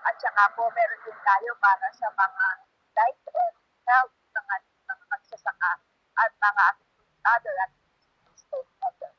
At saka po meron din tayo para sa mga life and health ng ating mga magsasaka at mga other stakeholders.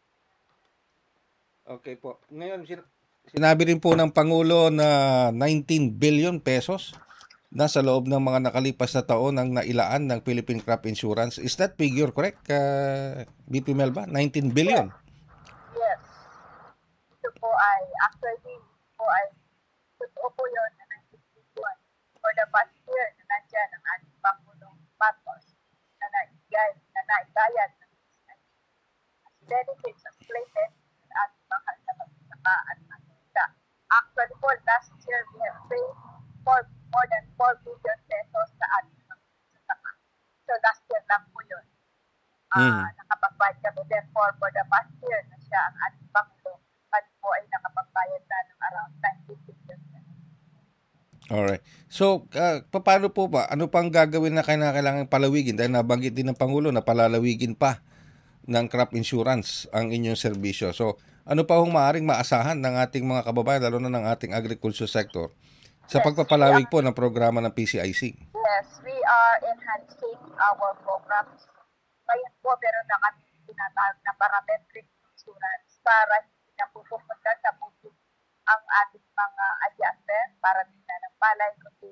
Okay po. Ngayon, sinabi rin po ng Pangulo na 19 billion pesos nasa loob ng mga nakalipas na taon ang nailaan ng Philippine Crop Insurance. Is that figure correct, BP Melba? 19 billion? Yes. Ito po ay, actually, po ay, totoo po yun na 19 billion for the past year na nandyan ang ating Pangulong Marcos na naibayad ng benefits of places at mahal na magsasaka at magsasaka. Actually po, last year we have paid for more than 4 billion pesos sa ating magsasaka. So last year lang po yun. Nakapagbayad kami. Therefore, for the past year na siya ang ating Pangulo, kami po ay nakapagbayad na ng around 90 billion pesos. Alright. So, paano po ba? Ano pang gagawin na kailangan palawigin? Dahil nabanggit din ng Pangulo na palalawigin pa ng crop insurance ang inyong serbisyo. So, ano pa hong maaaring maasahan ng ating mga kababayan, lalo na ng ating agriculture sector, sa pagpapalawig po ng programa ng PCIC? Yes, we are enhancing our programs. Ngayon po, meron na kami tinatawag na parametric insurance para hindi na pupunta sa bukid ang ating mga adjustment para din na ng palay kundi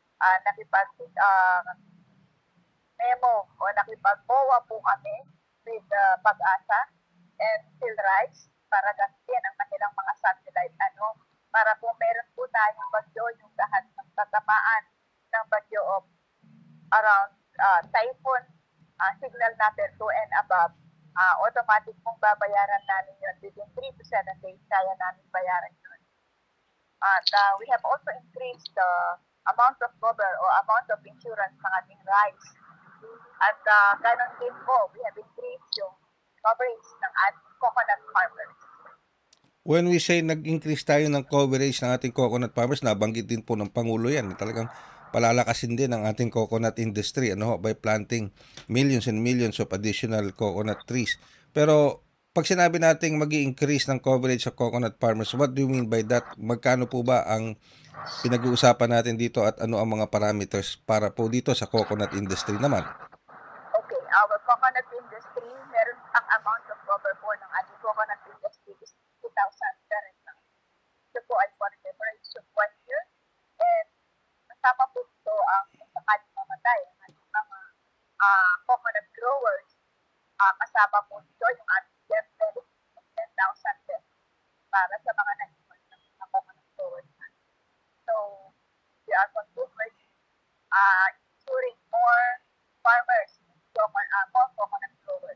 memo o nakipag-MOA po kami with Pag-asa and PhilRice para gamitin ang kanilang mga satellite para kung meron po tayong bagyo yung lahat ng tatamaan ng bagyo of around typhoon signal number 2 and above, automatic pong babayaran namin yun within 3 to 7 days kaya namin bayaran yun. At we have also increased the amount of cover o amount of insurance ng ating rice. At ganon din po, we have increased yung coverage ng ating coconut farmers. When we say nag-increase tayo ng coverage ng ating coconut farmers, nabanggit din po ng Pangulo yan. Talagang palalakasin din ang ating coconut industry by planting millions and millions of additional coconut trees. Pero pag sinabi nating mag-i-increase ng coverage sa coconut farmers, what do you mean by that? Magkano po ba ang pinag-uusapan natin dito at ano ang mga parameters para po dito sa coconut industry naman? Okay, our coconut industry, meron ang amount of cover po ng ating coconut industry is 2,000 per hectare. Ito po ay for the average of 1 year. And kasama po ito ang sakaling mamatay ang ating mga coconut growers. Kasama po ito yung ating death benefit of 10,000 pesos para sa mga naiwan ng mga coconut growers. So, we are continuously ensuring more farmers, more coconut growers.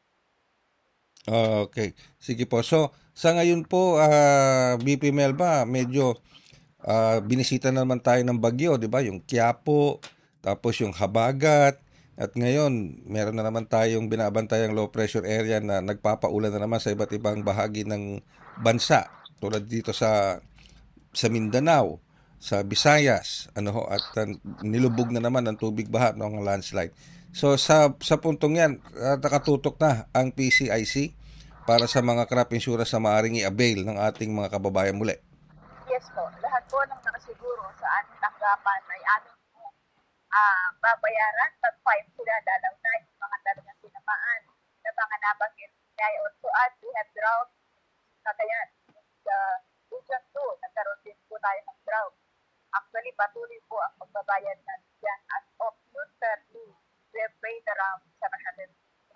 Okay. Sige po. So, sa ngayon po, BP Melba, medyo binisita na naman tayo ng bagyo, di ba? Yung Quiapo, tapos yung Habagat, at ngayon, meron na naman tayong binabantayang low pressure area na nagpapaulan na naman sa iba't ibang bahagi ng bansa. Tulad dito sa Mindanao, sa Visayas, at nilubog na naman ng tubig baha ng landslide. So sa puntong yan, nakatutok na ang PCIC para sa mga crop insurance na maaaring i-avail ng ating mga kababayan muli. Yes po, lahat po ng nakasiguro sa ating tanggapan ay aming babayaran pag-5 sila dalaw na yung mga talagang tinamaan na mga nabanggit. I also add, we have drought na kaya sa Region 2, nagkaroon din po tayo ng drought. Actually, patuloy po ang pagbabayad natin dyan. As of June 30, we have paid around 700,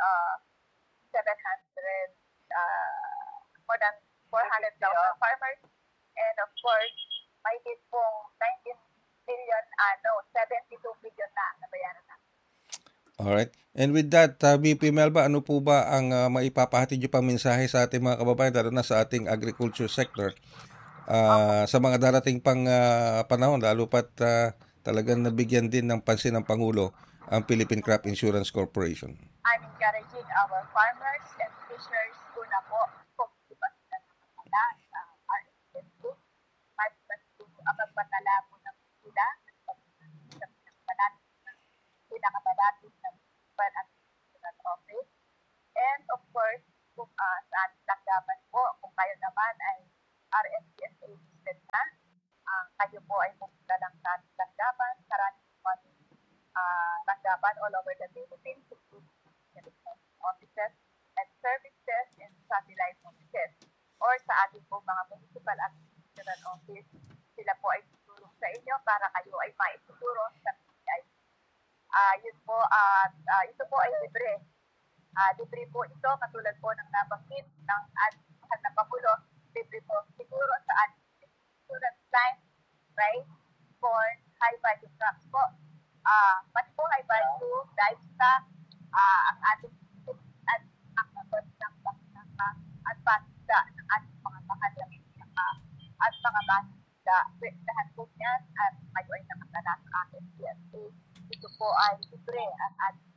more than 400,000 farmers. And of course, may hit pong 19 billion, 72 billion na nabayaran natin. Alright. And with that, BP Melba, ano po ba ang maipapahatid nyo pang mensahe sa ating mga kababayan, lalo na sa ating agriculture sector, sa mga darating pang panahon, lalo pat talagang nabigyan din ng pansin ng Pangulo ang Philippine Crop Insurance Corporation? I'm encouraging our farmers and fishers na po kung di ba sila nakakala sa RSS group. Mas magpatala po ng sila sa pinakamalapit ng municipal administrative office. And of course, kung sa ating tanggapan po, kung kayo naman ay RSS registered na, kayo po ay pumunta lang sa ating tanggapan. Marami po kami tanggapan all over the Philippines, including offices and services and satellite offices or sa ating po mga municipal administration office. Sila po ay tutulong sa inyo para kayo ay maituturo sa PCIC. Yun po, ito po ay libre. Libre po ito, katulad po ng nabanggit ng ating mahal na Pangulo, libre po siguro sa ating student line, right? For high value crops po. Pati po high value livestock, ang ating at ang nabot ng at pansda ng ating mga mahal at mga pansda. Lahat po yan at kayo ay nakatala sa ating PSA. Ito po ay libre ang ating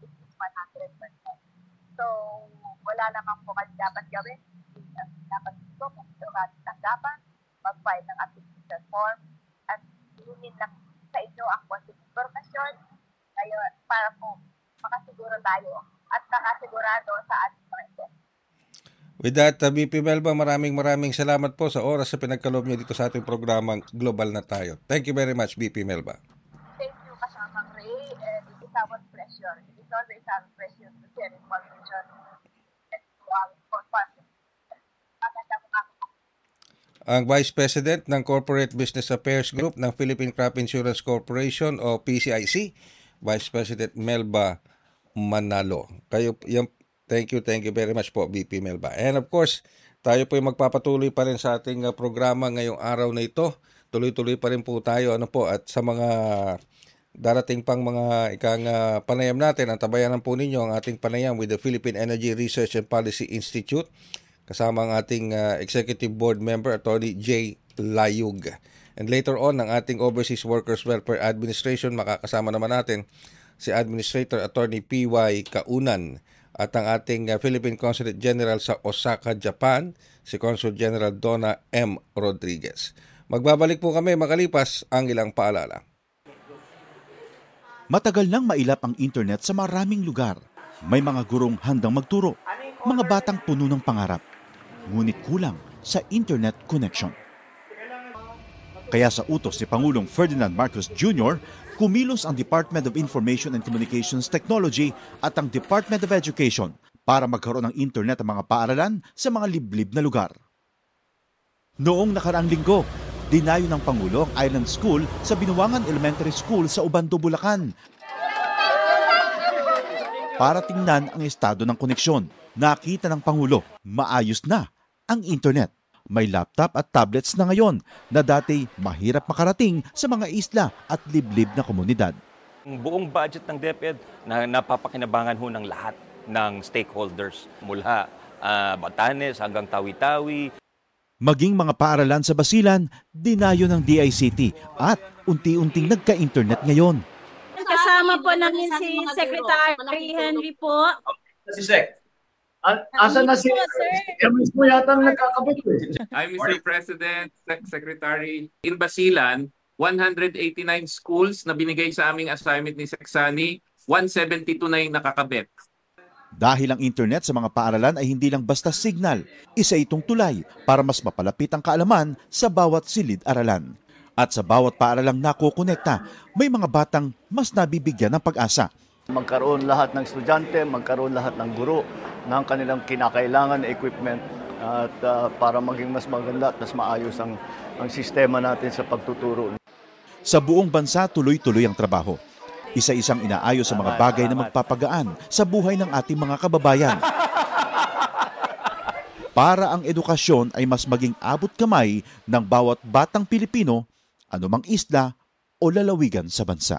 100%. So, wala naman po kayo dapat gawin. Dapat ito kung ito natin tanggapan, mag-file ng application form at hihingin lang sa inyo ang konting informasyon ngayon para po makasiguro tayo at nakasigurado sa ating mga ito. With that, VP Melba, maraming salamat po sa oras sa pinagkaloob niyo dito sa ating programang Global na Tayo. Thank you very much, VP Melba. Thank you, Kasamang Ray, and it is our pleasure. It is always our pleasure to share information and to our partners. Magandang umaga. Ang Vice President ng Corporate Business Affairs Group ng Philippine Crop Insurance Corporation o PCIC, Vice President Melba Manalo. Thank you very much po, VP Melba. And of course, tayo po ay magpapatuloy pa rin sa ating programa ngayong araw na ito. Tuloy-tuloy pa rin po tayo at sa mga darating pang mga panayam natin, ang tabayanan po ninyo ang ating panayam with the Philippine Energy Research and Policy Institute kasama ang ating Executive Board Member, Attorney J. Layug. And later on, ang ating Overseas Workers Welfare Administration, makakasama naman natin si Administrator Attorney P.Y. Kaunan at ang ating Philippine Consulate General sa Osaka, Japan, si Consul General Donna M. Rodriguez. Magbabalik po kami makalipas ang ilang paalala. Matagal nang mailap ang internet sa maraming lugar. May mga gurong handang magturo, mga batang puno ng pangarap, ngunit kulang sa internet connection. Kaya sa utos ni Pangulong Ferdinand Marcos Jr., kumilos ang Department of Information and Communications Technology at ang Department of Education para magkaroon ng internet ang mga paaralan sa mga liblib na lugar. Noong nakaraang linggo, dinayo ng Pangulo ang Island School sa Binuangan Elementary School sa Ubando, Bulacan para tingnan ang estado ng koneksyon. Nakita ng Pangulo, maayos na ang internet. May laptop at tablets na ngayon na dati mahirap makarating sa mga isla at liblib na komunidad. Ang buong budget ng DepEd na napapakinabangan ho ng lahat ng stakeholders mula Batanes hanggang Tawi-Tawi. Maging mga paaralan sa Basilan, dinayo ng DICT at unti-unting nagka-internet ngayon. Kasama po namin si Secretary Henry po. Si Sec. Asan na si Hermes mo yata ang nagkakabit eh. I'm Mr. President, Secretary. In Basilan, 189 schools na binigay sa aming assignment ni Seksani, 172 na yung nakakabit. Dahil ang internet sa mga paaralan ay hindi lang basta signal, isa itong tulay para mas mapalapit ang kaalaman sa bawat silid-aralan. At sa bawat paaralang nakokonekta, may mga batang mas nabibigyan ng pag-asa. Magkaroon lahat ng estudyante, magkaroon lahat ng guro ng kanilang kinakailangan na equipment at para maging mas maganda at mas maayos ang sistema natin sa pagtuturo. Sa buong bansa, tuloy-tuloy ang trabaho. Isa-isang inaayos sa mga bagay na magpapagaan sa buhay ng ating mga kababayan. Para ang edukasyon ay mas maging abot kamay ng bawat batang Pilipino, anumang isla o lalawigan sa bansa.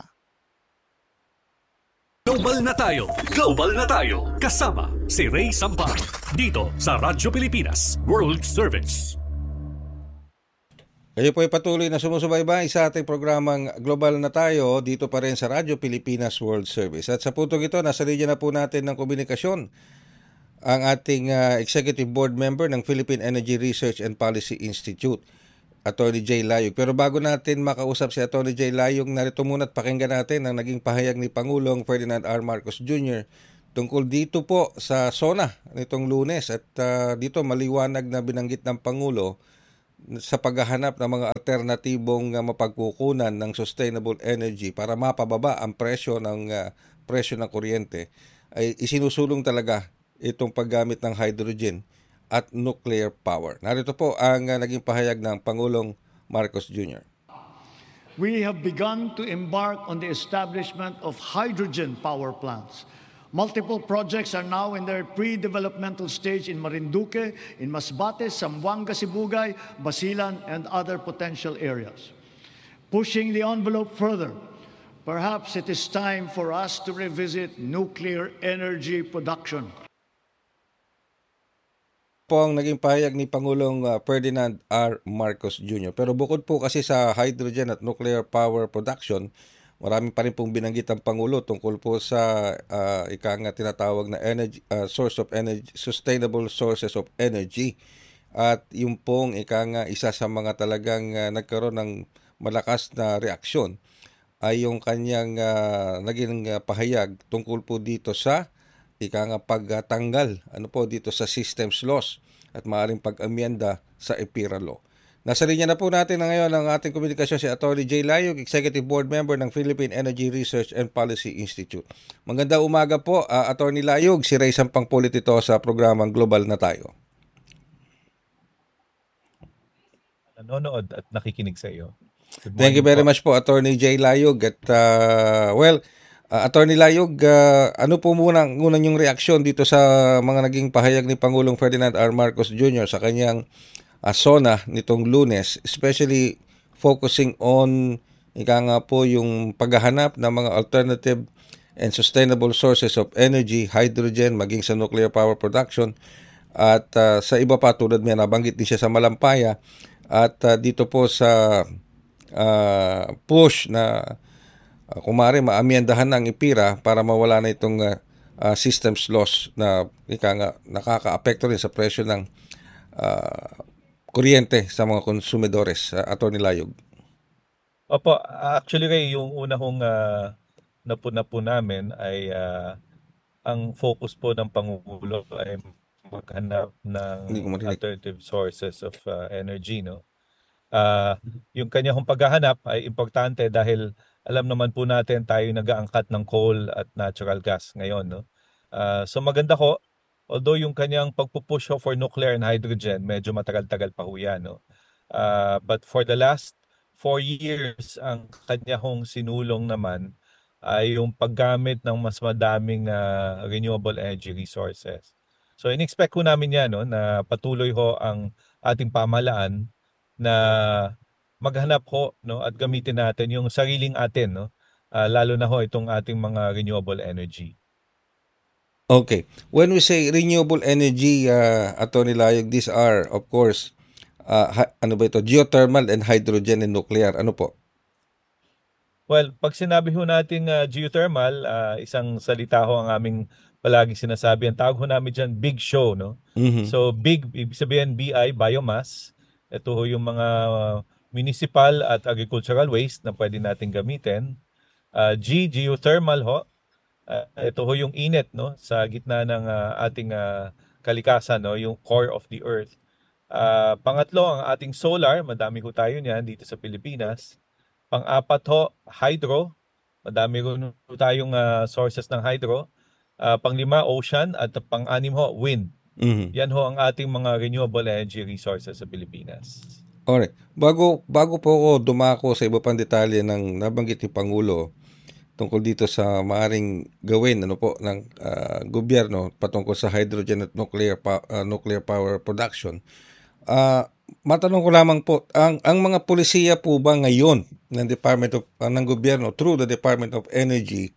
Global na tayo! Global na tayo! Kasama si Ray Sampa dito sa Radyo Pilipinas World Service. Kayo po ay patuloy na sumusubaybay sa ating programang Global na Tayo dito pa rin sa Radyo Pilipinas World Service. At sa putong ito, nasa linya na po natin ng komunikasyon ang ating Executive Board Member ng Philippine Energy Research and Policy Institute, Attorney J. Layug. Pero bago natin makausap si Attorney J. Layug, narito muna at pakinggan natin ang naging pahayag ni Pangulong Ferdinand R. Marcos Jr. tungkol dito po sa SONA nitong Lunes. At dito maliwanag na binanggit ng Pangulo sa paghahanap ng mga alternatibong mapagkukunan ng sustainable energy para mapababa ang presyo ng kuryente, ay isinusulong talaga itong paggamit ng hydrogen at nuclear power. Narito po ang naging pahayag ng Pangulong Marcos Jr. We have begun to embark on the establishment of hydrogen power plants. Multiple projects are now in their pre-developmental stage in Marinduque, in Masbate, Zamboanga, Sibugay, Basilan, and other potential areas. Pushing the envelope further, perhaps it is time for us to revisit nuclear energy production. Po ang naging pahayag ni Pangulong Ferdinand R. Marcos Jr. Pero bukod po kasi sa hydrogen at nuclear power production, marami pa rin pong binanggit ang Pangulo tungkol po sa tinatawag na source of energy, sustainable sources of energy. At yung pong isa sa mga talagang nagkaroon ng malakas na reaksyon ay yung kanyang naging pahayag tungkol po dito sa pagtanggal dito sa systems laws at maaaring pag-amyenda sa EPIRA law. Nasa linya na po natin ngayon ang ating komunikasyon si Atty. Jay Layog, Executive Board Member ng Philippine Energy Research and Policy Institute. Magandang umaga po, Atty. Layog. Si Ray Sampangpulit ito sa programang Global na Tayo. Nanonood at nakikinig sa iyo. Thank you very much po, Atty. Jay Layog. At Atty. Layog, ano po muna yung reaksyon dito sa mga naging pahayag ni Pangulong Ferdinand R. Marcos Jr. sa kanyang SONA nitong Lunes, especially focusing on yung paghahanap ng mga alternative and sustainable sources of energy, hydrogen, maging sa nuclear power production, at sa iba pa tulad may nabanggit din siya sa Malampaya, at dito po sa push na kumare maamyendahan ng IPIRA para mawala na itong systems loss na nakaka-apekto rin sa presyo ng kuryente sa mga konsumidores, Atty. Layog. Opo, actually Ray, yung una kong napuna po namin ay ang focus po ng Pangulo ay maghanap ng alternative sources of energy, no? Yung kanya hong paghahanap ay importante dahil alam naman po natin tayo nag-aangkat ng coal at natural gas ngayon, no? So maganda ko, although yung kanyang pagpupush for nuclear and hydrogen, medyo matagal-tagal pa ho yan, no? But for the last 4 years, ang kanya hong sinulong naman ay yung paggamit ng mas madaming renewable energy resources. So in-expect ko namin yan, no, na patuloy ho ang ating pamahalaan na maghanap ho, no, at gamitin natin yung sariling atin, no, lalo na ho itong ating mga renewable energy. Okay. When we say renewable energy, Atty. Layog, these are, of course, geothermal and hydrogen and nuclear. Ano po? Well, pag sinabi ho natin geothermal, isang salita ho ang aming palagi sinasabi. Ang tawag ho namin dyan, big show, no? Mm-hmm. So, big, ibig sabihin, BI, biomass. Ito ho yung mga municipal at agricultural waste na pwede natin gamitin. Geothermal ho. Ito ho yung init, no, sa gitna ng ating kalikasan, no, yung core of the earth. Pangatlo, ang ating solar, madami ho tayo niyan dito sa Pilipinas. Pang-apat ho, hydro. Madami ho tayong sources ng hydro. Pang-lima, ocean. At pang-anim ho, wind. Mm-hmm. Yan ho ang ating mga renewable energy resources sa Pilipinas. Alright. Bago po ako dumako sa iba pang detalye ng nabanggit ni Pangulo tungkol dito sa maaring gawin ng gobyerno patungkol sa hydrogen at nuclear power production. Matanong ko lamang po, ang mga pulisiya po ba ngayon ng ng gobyerno through the Department of Energy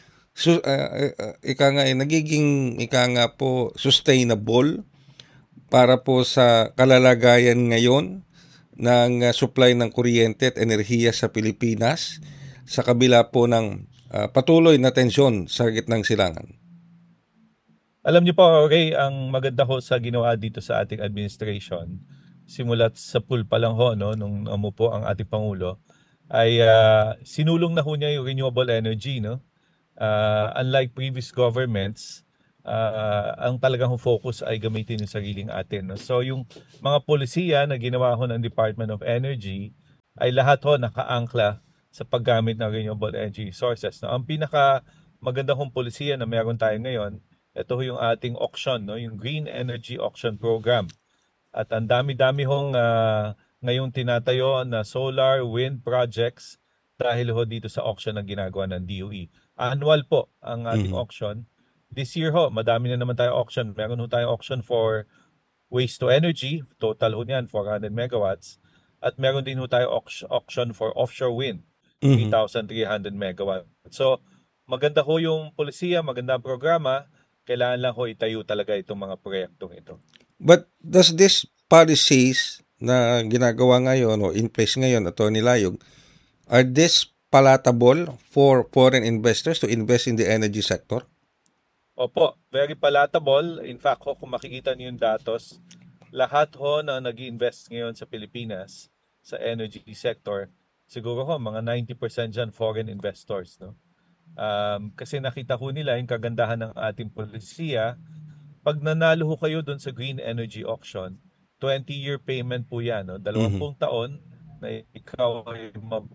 nagiging sustainable para po sa kalalagayan ngayon ng supply ng kuryente at enerhiya sa Pilipinas sa kabila po ng patuloy na tensyon sa gitnang silangan? Alam niyo po, Ray, ang maganda ho sa ginawa dito sa ating administration, simulat sa pool pa lang ho, no, nung umupo ang ating Pangulo, ay sinulong na ho niya yung renewable energy, no? Unlike previous governments, ang talagang focus ay gamitin yung sariling atin. No? So yung mga polisiya na ginawa ho ng Department of Energy ay lahat ho nakaangkla sa paggamit ng renewable energy sources. No? Ang pinaka maganda hong polisiya na meron tayo ngayon, ito ho yung ating auction, no? Yung Green Energy Auction Program. At ang dami-dami hong ngayong tinatayo na solar, wind projects dahil ho dito sa auction na ginagawa ng DOE. Annual po ang ating auction. This year ho, madami na naman tayo auction. Meron ho tayo auction for waste to energy, total ho niyan 400 megawatts. At meron din ho tayo auction for offshore wind, 3,300 megawatts. So maganda ho yung polisiya, maganda ang programa. Kailangan lang ho itayo talaga itong mga proyektong ito. But does this policies na ginagawa ngayon o in place ngayon, Atty. Layog, are this palatable for foreign investors to invest in the energy sector? Opo, very palatable. In fact, ho, kung makikita niyo yung datos, lahat ho na nag-invest ngayon sa Pilipinas sa energy sector, siguro ho, mga 90% dyan foreign investors. No? Kasi nakita ho nila yung kagandahan ng ating polisiya. Pag nanalo ho kayo doon sa Green Energy Auction, 20-year payment po yan. No? 20 taon na ikaw ay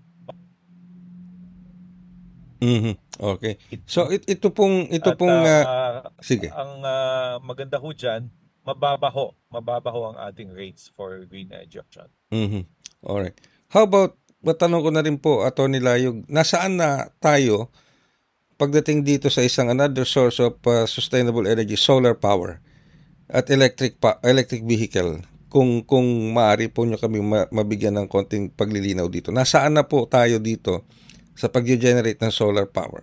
Okay. So ito pong sige. Ang maganda ho diyan, mababaho ang ating rates for green energy auction. Alright. How about matanong ko na rin po, Atty. Layog, nasaan na tayo pagdating dito sa isang another source of sustainable energy, solar power at electric vehicle? Kung maaari po nyo kami mabigyan ng konting paglilinaw dito. Nasaan na po tayo dito sa pag-generate ng solar power?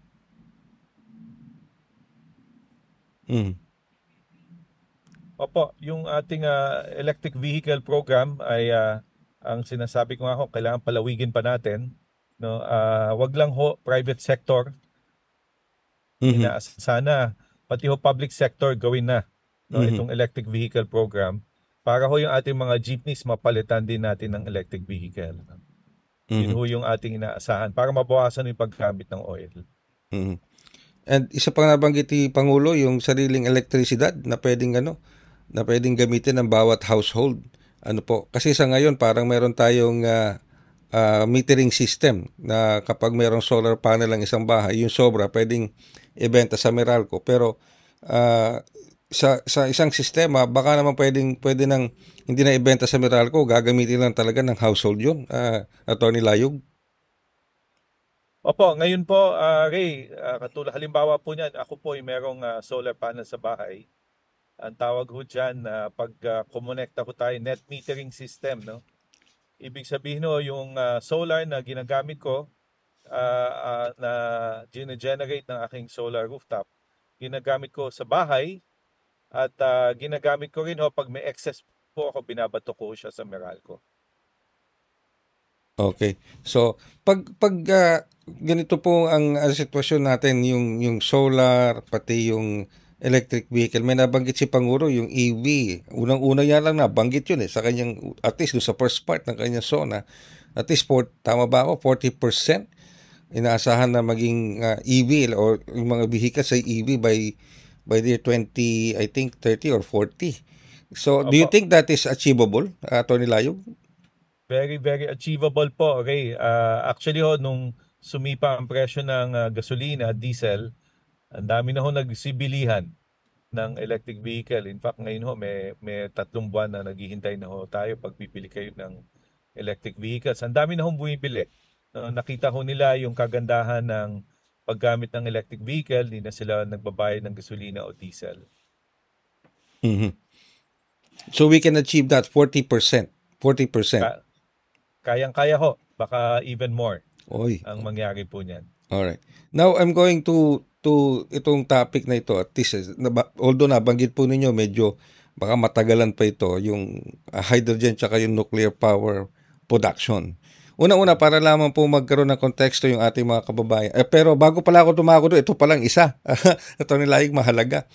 Opo, yung ating electric vehicle program ay ang sinasabi ko nga ho, kailangan palawigin pa natin. No? Wag lang ho private sector. Sana pati ho public sector gawin na itong electric vehicle program para ho yung ating mga jeepneys mapalitan din natin ng electric vehicle. Yun ho yung ating inaasahan para mabawasan yung paggamit ng oil. And isa pang nabanggit ni Pangulo, yung sariling elektrisidad na pwedeng gamitin ng bawat household. Ano po? Kasi sa ngayon parang meron tayong metering system na kapag merong solar panel ang isang bahay, yung sobra pwedeng ibenta sa Meralco. Pero sa isang sistema, baka naman pwede nang hindi na ibenta sa Meralco, gagamitin lang talaga ng household yun, Atty. Layog. Opo, ngayon po, Ray, katulad halimbawa po niyan, ako po ay merong solar panel sa bahay. Ang tawag ho dyan, pag kumonekta ko tayo, net metering system. No? Ibig sabihin ho, yung solar na ginagamit ko, na gine-generate ng aking solar rooftop, ginagamit ko sa bahay, at ginagamit ko rin ho, pag may excess po ako, binabato ko siya sa Meralco. Okay. So, pag ganito po ang sitwasyon natin, yung solar, pati yung electric vehicle, may nabanggit si Pangulo, yung EV. Unang-una yan lang nabanggit yun sa kanyang, at least sa first part ng kanyang SONA. At least, tama ba ako, 40% inaasahan na maging EV o yung mga vehicles ay EV by the 20, I think, 30 or 40. So, do you think that is achievable, Atty. Layog? Very, very achievable po, Ray. Actually, nung sumipa ang presyo ng gasolina, diesel, ang dami na nagsibilihan ng electric vehicle. In fact, ngayon may 3 buwan na naghihintay na tayo pag pipili kayo ng electric vehicles. Ang dami na bumibili. Nakita nila yung kagandahan ng paggamit ng electric vehicle, hindi na sila nagbabayad ng gasolina o diesel. So we can achieve that 40%. 40%. Kayang-kaya ho. Baka even more ang mangyari po niyan. Alright. Now, I'm going to itong topic na ito. At least, although nabanggit po ninyo, medyo baka matagalan pa ito, yung hydrogen tsaka yung nuclear power production. Una-una, para lamang po magkaroon ng konteksto yung ating mga kababayan. Pero bago pala ako tumako doon, ito palang isa. Ito nilayig mahalaga.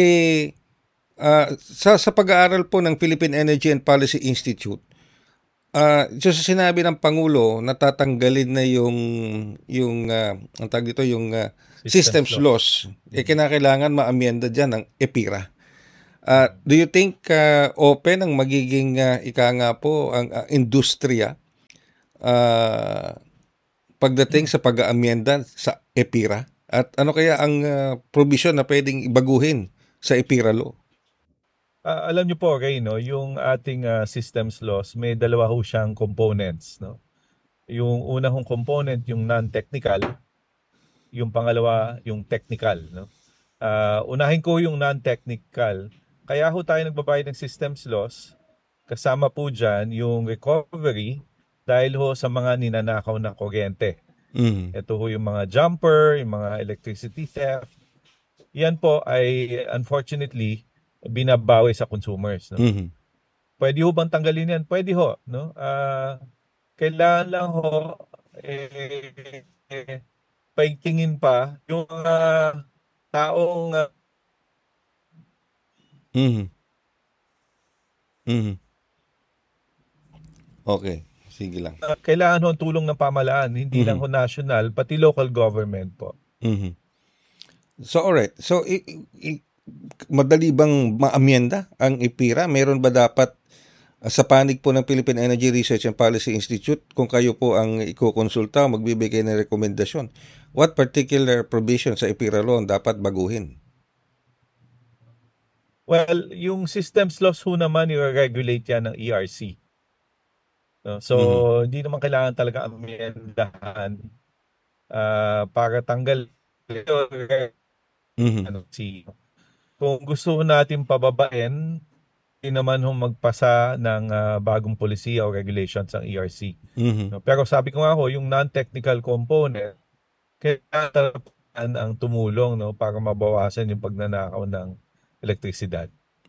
Sa pag-aaral po ng Philippine Energy and Policy Institute, So sa sinabi ng Pangulo, natatanggalin na ang tawag dito, yung systems laws. Kinakailangan maamyenda diyan ng EPIRA. Do you think open ang magiging ika nga po ang industriya pagdating sa pag-aamyenda sa EPIRA? At ano kaya ang provision na pwedeng ibaguhin sa EPIRA law? Alam niyo po, Ray, no, yung ating systems laws, may dalawa ho siyang components. No? Yung una hong component, yung non-technical. Yung pangalawa, yung technical. No? Unahin ko yung non-technical. Kaya ho tayo nagbabayad ng systems laws. Kasama po dyan yung recovery dahil ho sa mga ninanakaw na kuryente. Ito ho yung mga jumper, yung mga electricity theft. Yan po ay unfortunately binabawi sa consumers. No? Pwede ho bang tanggalin yan? Pwede ho. No? Kailangan lang ho paigtingin pa yung taong Okay, sige lang. Kailangan ho ang tulong ng pamahalaan, hindi lang ho national, pati local government po. So alright. So madali bang maamyenda ang EPIRA? Meron ba dapat sa panig po ng Philippine Energy Research and Policy Institute, kung kayo po ang ikukonsulta o magbibigay ng rekomendasyon, what particular provision sa EPIRA law ang dapat baguhin? Well, yung systems laws ho naman i-regulate yan ng ERC. No? So, hindi naman kailangan talaga amyendahan para tanggal kung gusto natin pababain, hindi naman magpasa ng bagong polisiya o regulations ang ERC. No? Pero sabi ko nga ho, yung non-technical component, kailangan ang tumulong, no, para mabawasan yung pagnanakaw ng elektrisidad.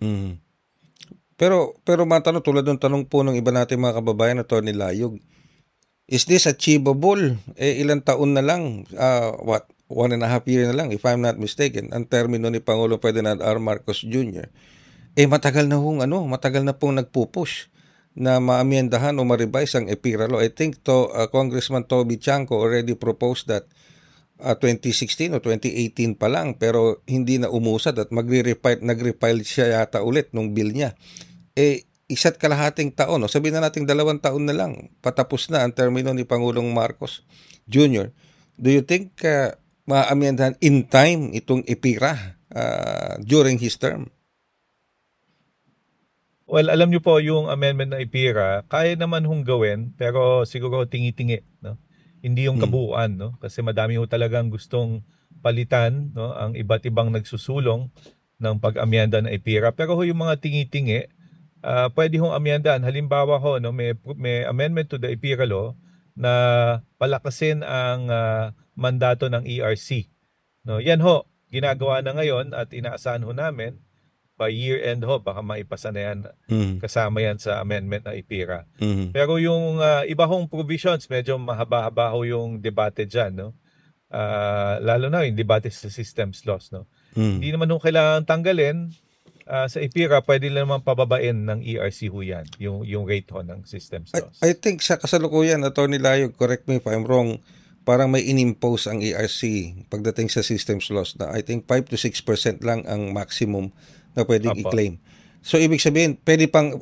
Pero matanong, tulad ng tanong po ng iba natin mga kababayan, Atty. Layog, is this achievable? Ilang taon na lang, 1.5 year na lang, if I'm not mistaken, ang termino ni Pangulong Ferdinand R. Marcos Jr. Matagal na pong nagpupush na maamyendahan o ma-revise ang EPIRA law. I think Congressman Toby Chanco already proposed that 2016 o 2018 pa lang, pero hindi na umusad at nag-refile siya yata ulit nung bill niya. 1.5 taon, o sabihin na natin 2 taon na lang, patapos na ang termino ni Pangulong Marcos Jr. Do you think maamyendahan in time itong EPIRA during his term? Well, alam niyo po, yung amendment na EPIRA, kaya naman hong gawin, pero siguro tingi-tingi, no? Hindi yung kabuuan, no? Kasi madami ho talagang gustong palitan, no, ang iba't ibang nagsusulong ng pag-amyenda ng EPIRA. Pero ho yung mga tingi-tingi, pwede hong amyendahan. Halimbawa ho, no, may amendment to the EPIRA law na palakasin ang mandato ng ERC. No, yan ho, ginagawa na ngayon at inaasahan ho namin by year end ho, baka maipasa na yan, kasama yan sa amendment na EPIRA. Pero yung iba hong provisions, medyo mahaba-haba ho yung debate dyan, no? Lalo na yung debate sa systems laws, no? Hindi naman ho kailangan tanggalin. Sa EPIRA, pwede lang naman pababain ng ERC ho yan, yung rate ho ng systems laws. I think sa kasalukuyan, Atty. Layog, correct me if I'm wrong, parang may inimpose ang ERC pagdating sa systems laws na I think 5 to 6% lang ang maximum na pwedeng i-claim. So ibig sabihin, pwede pang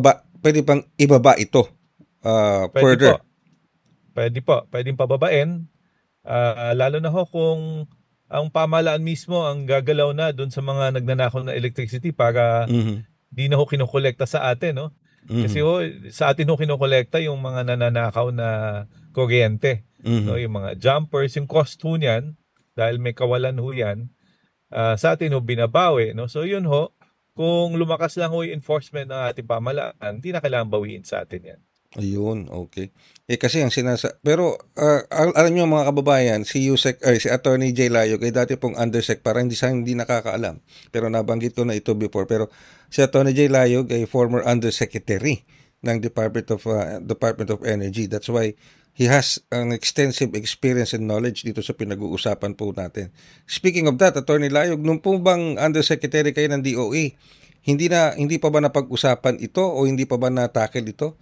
ibaba ito further. Pwedeng pababain, lalo na ho kung ang pamahalaan mismo ang gagalaw na doon sa mga nagnanakaw ng electricity para di na ho kinokolekta sa atin, no? Kasi ho, sa atin ho kinokolekta yung mga nananakaw na kuryente, no? Yung mga jumpers, yung cost ho niyan, dahil may kawalan ho yan, sa atin ho binabawi, no? So yun ho, kung lumakas lang ho yung enforcement ng ating pamahalaan, hindi na kailangan bawiin sa atin yan. Ayun, okay. Kasi ang pero alam niyo mga kababayan, si Attorney J. Layog ay dati pong undersec, para hindi nakakaalam. Pero nabanggit ko na ito before. Pero si Attorney J. Layog ay former undersecretary ng Department of Energy. That's why he has an extensive experience and knowledge dito sa pinag-uusapan po natin. Speaking of that, Attorney Layog, nung po bang undersecretary kayo ng DOE, hindi pa ba napag-usapan ito o hindi pa ba na-tackle ito?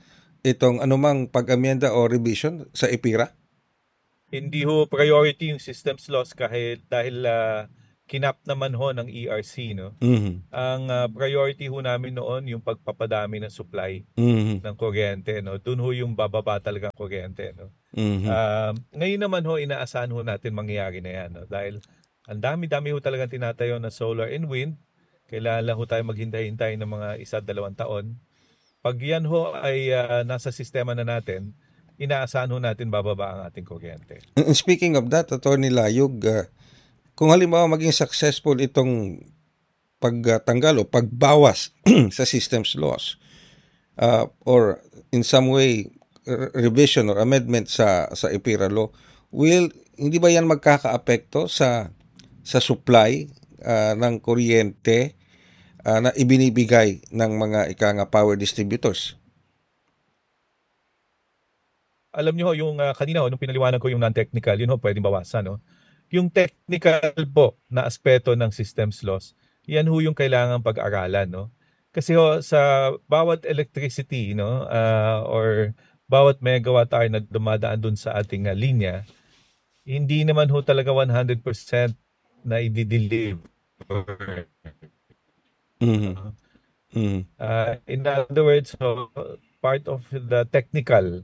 itong anumang pag-amyenda o revision sa EPIRA? Hindi ho priority yung systems loss kahit dahil kinap naman ho ng ERC, no? Mhm. Ang priority ho namin noon yung pagpapadami ng supply Mhm. ng kuryente, no? Doon ho yung bababa talaga ang kuryente, no? Mhm. Ngayon naman ho, inaasahan ho natin mangyayari na yan, no? Dahil ang dami-dami ho talagang tinatayo na solar and wind. Kailangan lang ho tayo maghintay-hintay ng mga 1-2 taon. Pag yan ho ay nasa sistema na natin, inaasahan ho natin bababa ang ating kuryente. And speaking of that, Attorney Layog, kung halimbawa maging successful itong pagtanggal o pagbawas sa systems loss, or in some way revision or amendment sa EPIRA law, hindi ba yan magkakaapekto sa supply ng kuryente na ibinibigay ng mga power distributors? Alam niyo ho, yung kanina ho, nung pinaliwanag ko yung non-technical, yun ho, pwedeng bawasan, no? Yung technical po na aspeto ng systems loss, yan ho yung kailangan pag-aralan, no? Kasi ho, sa bawat electricity, no, or bawat megawatt hour na dumadaan dun sa ating linya, hindi naman ho talaga 100% na i-deliver. In other words, so, part of the technical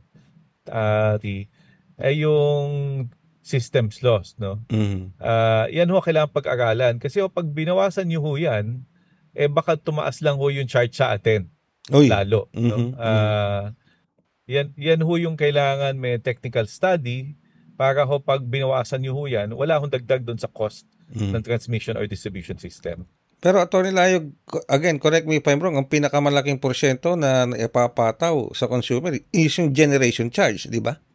ay yung systems loss, no? Yan ho kailangan pag-aralan kasi ho, pag binawasan niyo ho yan, baka tumaas lang ho yung charge sa atin. Lalo, no? Yan ho yung kailangan may technical study para ho pag binawasan niyo ho yan, wala hong dagdag doon sa cost ng transmission or distribution system. Pero Atty. Layog, again, correct me if I'm wrong, ang pinakamalaking porsyento na ipapataw sa consumer is yung generation charge, di ba?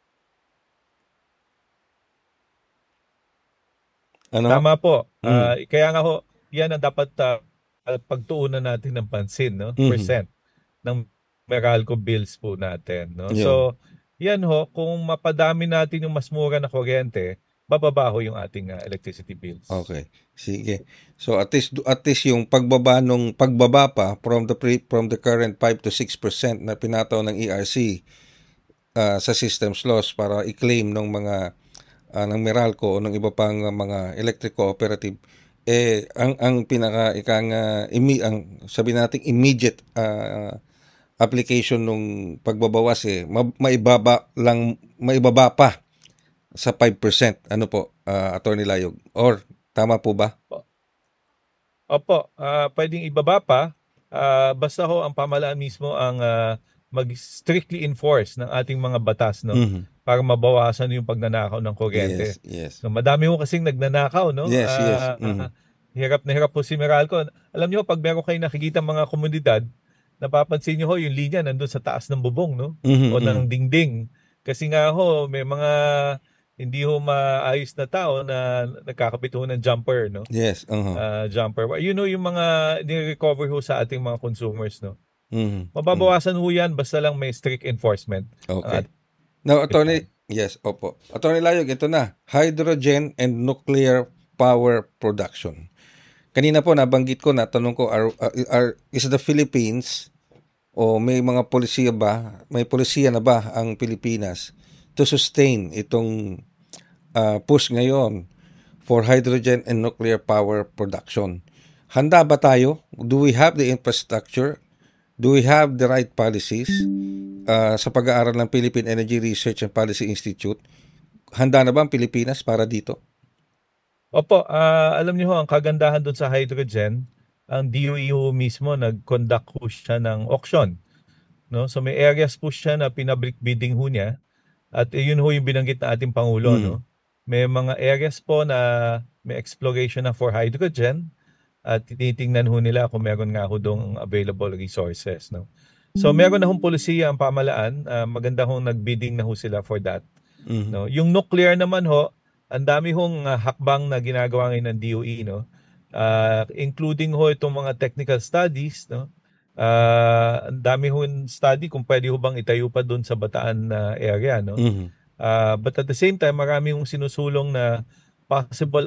Ano? Tama po. Kaya nga ho, yan ang dapat pagtuunan natin ng pansin, no? Percent ng Meralco bills po natin, no? Yeah. So, yan ho, kung mapadami natin yung mas mura na kuryente, bababa ho yung ating electricity bills. Okay. Sige. So at least yung pagbaba pa from the current 5 to 6% na pinataw ng ERC sa systems loss para i-claim ng mga ng Meralco o ng iba pang mga electric cooperative, ang pinaka sabi natin immediate application nung pagbabawas maibaba pa sa 5%. Ano po, Atty. Layog? Or tama po ba? Opo, pwedeng ibaba pa. Basta ho ang pamahalaan mismo ang mag-strictly enforce ng ating mga batas, no? Para mabawasan yung pagnanakaw ng kuryente. Yes. So, madami ho kasing nagnanakaw, no? Yes. Hirap na hirap po si Meralco. Alam niyo, pag meron kayong nakikita mga komunidad, napapansin niyo ho yung linya nandun sa taas ng bubong, no? O ng dingding. Kasi nga ho, may mga hindi ho maayos na tao na nagkakapit ho ng jumper, no? Yes. Jumper. You know, yung mga ni-recover ho sa ating mga consumers, no? Mababawasan ho yan basta lang may strict enforcement. Okay. Now, Atty. Yes, opo. Atty. Layog, ito na. Hydrogen and nuclear power production. Kanina po nabanggit ko, natanong ko, is the Philippines o may mga polisiya ba, may polisiya na ba ang Pilipinas to sustain itong push ngayon for hydrogen and nuclear power production? Handa ba tayo? Do we have the infrastructure? Do we have the right policies? Sa pag-aaral ng Philippine Energy Research and Policy Institute, handa na ba ang Pilipinas para dito? Opo, alam niyo ho, ang kagandahan doon sa hydrogen, ang DOE mismo nag-conduct po siya ng auction. No? So may areas po siya na pinablik bidding ho niya. At yun ho yung binanggit na ating Pangulo. No? May mga areas po na may exploration na for hydrogen at tinitingnan ho nila kung meron nga ho doong available resources. No? So meron na hong polisiya ang pamahalaan. Maganda hong nag-bidding na ho sila for that. No? Yung nuclear naman ho, ang dami hong hakbang na ginagawa ngayon ng DOE, no? Including ho itong mga technical studies, no? Ang dami hong study kung pwede ho bang itayo pa doon sa Bataan area, no? But at the same time, marami hong sinusulong na possible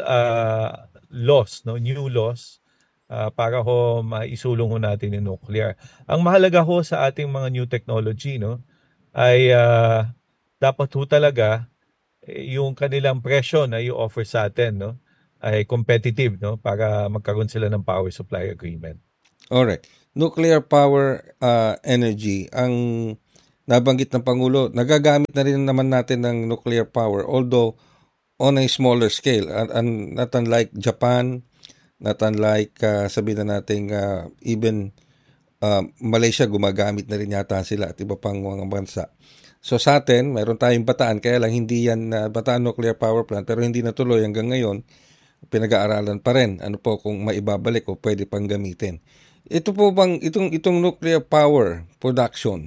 laws, no? New laws para ho maisulong ho natin yung nuclear. Ang mahalaga ho sa ating mga new technology, no? ay dapat ho talaga yung kanilang presyo na i-offer sa atin, no, ay competitive, no, para magkaroon sila ng power supply agreement. Alright. Nuclear power energy, ang nabanggit ng Pangulo, nagagamit na rin naman natin ng nuclear power, although on a smaller scale. Not unlike Japan, not unlike, sabihin na natin, even Malaysia, gumagamit na rin yata sila at iba pang mga bansa. So sa atin, mayroon tayong Bataan, kaya lang hindi yan Bataan Nuclear Power Plant, pero hindi natuloy hanggang ngayon. Pinag-aaralan pa rin ano po kung maibabalik o pwede pang gamitin. Ito po bang itong nuclear power production,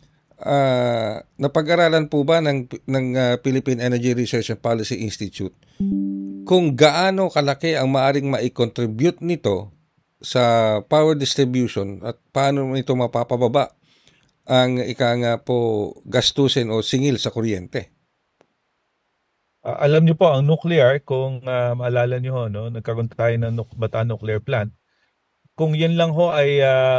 napag-aralan po ba ng Philippine Energy Research and Policy Institute kung gaano kalaki ang maaring mai-contribute nito sa power distribution at paano ito mapapababa ang gastusin o singil sa kuryente? Alam niyo po, ang nuclear, kung maalala niyo ho, no, nagkaroon tayo ng Bataan Nuclear Plant. Kung yan lang ho ay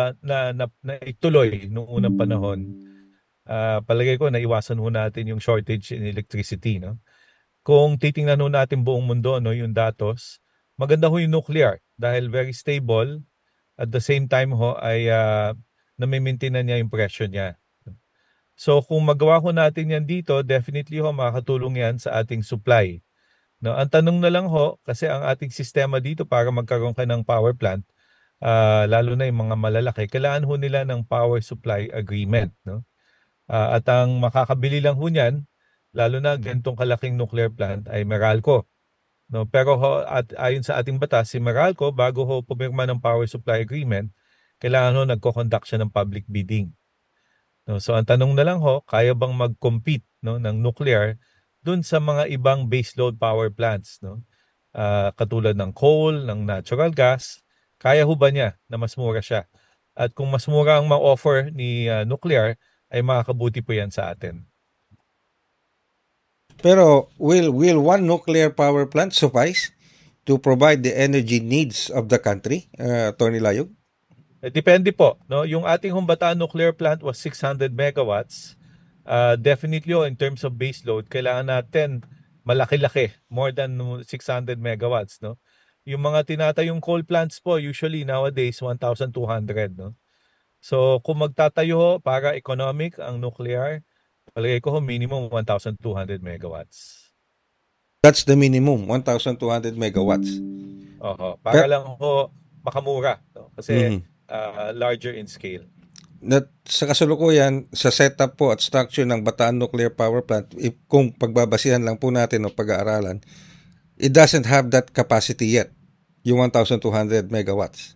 naituloy noong unang panahon, palagay ko naiwasan ho natin yung shortage in electricity, no? Kung titingnan ho natin buong mundo, no, yung datos, maganda ho yung nuclear dahil very stable, at the same time ho ay nami-maintain niya yung presyo niya. So kung magawa ho natin yan dito, definitely ho makakatulong yan sa ating supply. No, ang tanong na lang ho, kasi ang ating sistema dito para magkaroon ka ng power plant, lalo na yung mga malalaki, kailangan ho nila ng power supply agreement, no? At ang makakabili lang ho niyan, lalo na ganitong kalaking nuclear plant, ay Meralco. No, pero ho, at ayon sa ating batas, si Meralco, bago ho pumirma ng power supply agreement, kailangan ho nagko-conduct siya ng public bidding. No, so ang tanong na lang ho, kaya bang mag-compete, no, ng nuclear dun sa mga ibang baseload power plants, no? Katulad ng coal, ng natural gas, kaya ho ba niya na mas mura siya? At kung mas mura ang ma-offer ni nuclear, ay makakabuti po yan sa atin. Pero will one nuclear power plant suffice to provide the energy needs of the country, Attorney Layog? Depende po, no? Yung ating Bataan Nuclear Plant was 600 megawatts. Definitely in terms of base load, kailangan natin malaki-laki, more than 600 megawatts, no? Yung mga tinatayong coal plants po, usually nowadays 1,200, no? So kung magtatayo para economic ang nuclear, palagay ko minimum 1,200 megawatts. That's the minimum, 1,200 megawatts. Oho, para lang ho makamura, no? Kasi larger in scale. Sa kasalukuyan, sa setup po at structure ng Bataan Nuclear Power Plant, kung pagbabasihan lang po natin o pag-aaralan, it doesn't have that capacity yet, yung 1,200 megawatts.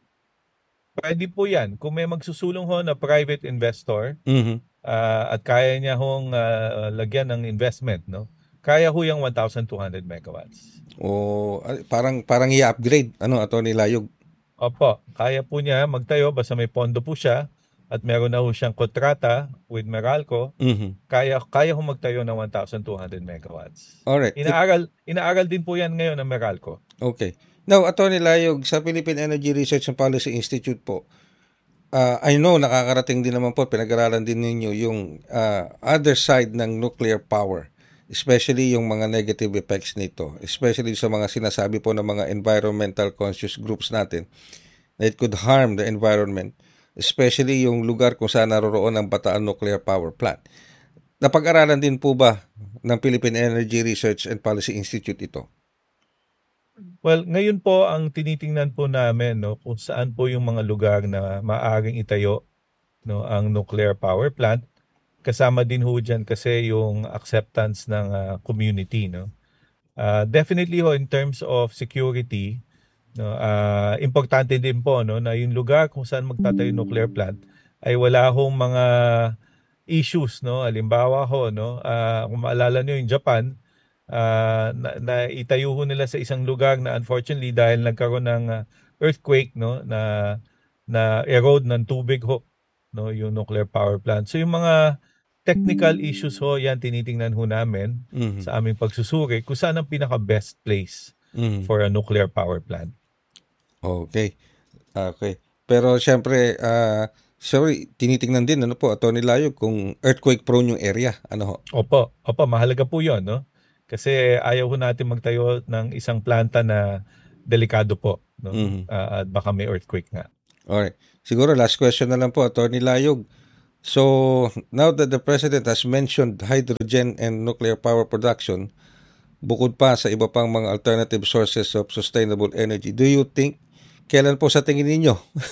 Pwede po yan. Kung may magsusulong ho na private investor, at kaya niya hong lagyan ng investment, no? Kaya ho yung 1,200 megawatts. O parang i-upgrade, Attorney Layog? Opo, kaya po niya magtayo basta may pondo po siya at meron na ho siyang kontrata with Meralco. Kaya ho magtayo ng 1,200 megawatts. Alright. Inaaral din po yan ngayon ng Meralco. Okay. Now, Attorney Layog, sa Philippine Energy Research and Policy Institute po, I know nakakarating din naman po, pinag-aralan din ninyo yung other side ng nuclear power, especially yung mga negative effects nito, especially sa mga sinasabi po ng mga environmental conscious groups natin na it could harm the environment, especially yung lugar kung saan naroroon ang Bataan Nuclear Power Plant. Napag-aralan din po ba ng Philippine Energy Research and Policy Institute ito? Well, ngayon po ang tinitingnan po namin, no, kung saan po yung mga lugar na maaaring itayo, no, ang nuclear power plant. Kasama din ho dyan kasi yung acceptance ng community, no. Definitely ho in terms of security, no, importante din po, no, na yung lugar kung saan magtatayo nuclear plant ay wala hong mga issues, no. Halimbawa ho, no, kung maalala niyo yung Japan, na itayo ho nila sa isang lugar na unfortunately dahil nagkaroon ng earthquake, no, na erode ng tubig ho, no, yung nuclear power plant. So yung mga technical issues ho, yan tinitingnan ho namin sa aming pagsusuri kung saan ang pinaka-best place for a nuclear power plant. Okay. Pero syempre, sorry, tinitingnan din, ano po, Atty. Layog, kung earthquake prone yung area. Ano ho? Opo, mahalaga po 'yon, no? Kasi ayaw ho natin magtayo ng isang planta na delikado po, no? At baka may earthquake nga. Alright. Siguro last question na lang po, Atty. Layog. So, now that the President has mentioned hydrogen and nuclear power production, bukod pa sa iba pang mga alternative sources of sustainable energy, do you think, kailan po sa tingin ninyo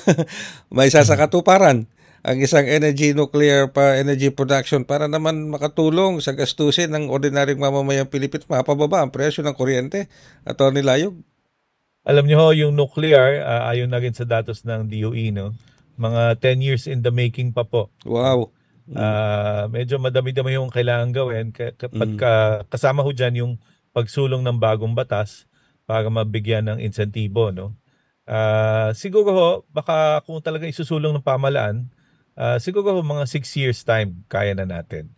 may sasakatuparan ang isang nuclear energy production para naman makatulong sa gastusin ng ordinaryong mamamayang Pilipino, mapababa ang presyo ng kuryente, Atty. Layog? Alam niyo ho, yung nuclear, ayon na rin sa datos ng DOE, no? Mga 10 years in the making pa po. Wow. Medyo madami-dami yung kailangan gawin. Kasama ho dyan yung pagsulong ng bagong batas para mabigyan ng insentibo, no? Siguro ho, baka kung talaga isusulong ng pamalaan, siguro ho, mga 6 years time kaya na natin.